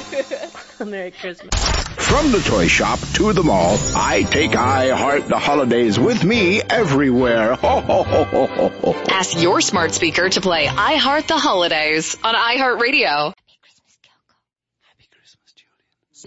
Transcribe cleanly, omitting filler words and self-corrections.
Merry Christmas. From the toy shop to the mall, I take I Heart the Holidays with me everywhere. Ho, ho, ho, ho, ho, ho. Ask your smart speaker to play I Heart the Holidays on iHeartRadio.